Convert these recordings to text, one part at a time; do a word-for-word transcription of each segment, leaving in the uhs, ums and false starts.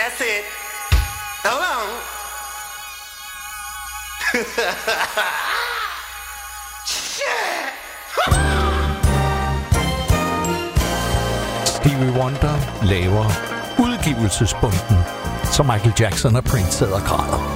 that's it. Hold on. Shit. Stevie Wonder laver udgivelsesbunden, så Michael Jackson og Prince sidder og græder.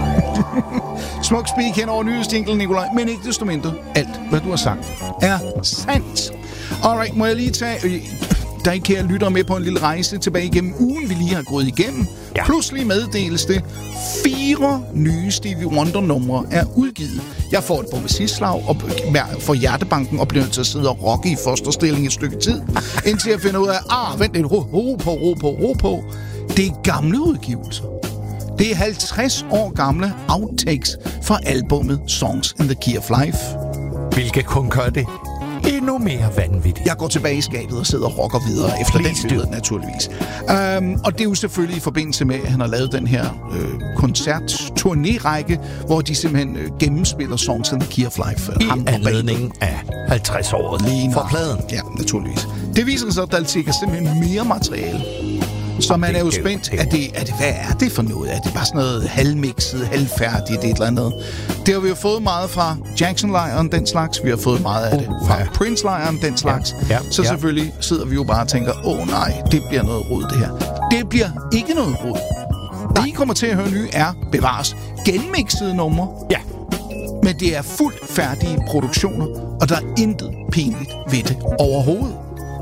Smuk speak hen over nyhedsjinglen, Nikolaj, men ikke desto mindre. Alt, hvad du har sagt, er sandt. Alright, må jeg lige tage... Øh, der ikke kære lytter med på en lille rejse tilbage igennem ugen, vi lige har gået igennem. Ja. Pludselig meddeles det, fire nye Stevie Wonder-numre er udgivet. Jeg får et bombesidslag og får hjertebanken og bliver nødt til at sidde og rocke i fosterstilling et stykke tid, indtil jeg finder ud af, ah, vent lidt, ro, ro på, ro på, ro på. Det er gamle udgivelser. Det er halvtreds år gamle outtakes fra albummet Songs in the Key of Life. Hvilket kun gør det endnu mere vanvittigt. Jeg går tilbage i skabet og sidder og rocker videre efter den billede, naturligvis. Um, og det er jo selvfølgelig i forbindelse med, at han har lavet den her øh, koncert-turné-række, hvor de simpelthen øh, gennemspiller Songs in the Key of Life. I anledning af halvtreds-året for pladen. Ja, naturligvis. Det viser sig, at der er simpelthen mere materiale. Så man er jo spændt, er det, er det, hvad er det for noget? Er det bare sådan noget halvmixet, halvfærdigt, det et eller andet? Det har vi jo fået meget fra Jackson-lejren, den slags. Vi har fået meget af det fra ja. Prince-lejren, den slags. Ja, ja, så ja. Selvfølgelig sidder vi jo bare og tænker, åh oh, nej, det bliver noget rod, det her. Det bliver ikke noget rod. Det, I kommer til at høre nye, er bevares genmixede numre. Ja. Men det er fuldt færdige produktioner, og der er intet pinligt ved det overhovedet.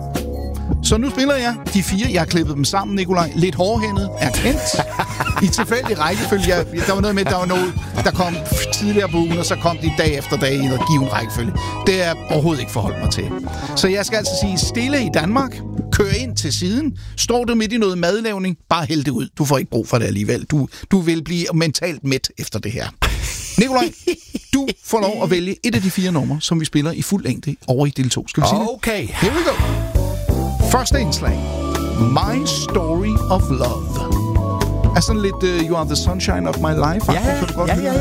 Så nu spiller jeg de fire. Jeg har klippet dem sammen, Nikolaj. Lidt hårdhændet, erkendt. I tilfældig rækkefølge. Jeg, der var noget med, der var noget, der kom tidligere på ugen, og så kom de dag efter dag i noget given rækkefølge. Det er overhovedet ikke forholdt mig til. Så jeg skal altså sige stille i Danmark. Kør ind til siden. Står du midt i noget madlavning, bare hæld det ud. Du får ikke brug for det alligevel. Du, du vil blive mentalt mæt efter det her. Nikolaj, du får lov at vælge et af de fire numre, som vi spiller i fuld længde over i del to. Skal vi sige det? Okay. Here we go. Første indslag. My Story of Love. Er sådan lidt uh, You Are the Sunshine of My Life. Ja, ja, ja, ja.